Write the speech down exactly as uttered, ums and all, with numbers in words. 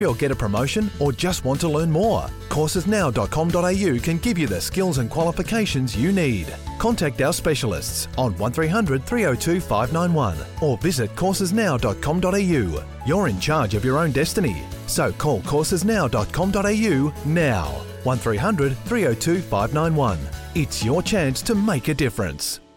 or get a promotion, or just want to learn more? courses now dot com dot a u can give you the skills and qualifications you need. Contact our specialists on one three hundred three oh two five nine one or visit courses now dot com dot a u. You're in charge of your own destiny, so call courses now dot com dot a u now. one three hundred three oh two five nine one. It's your chance to make a difference.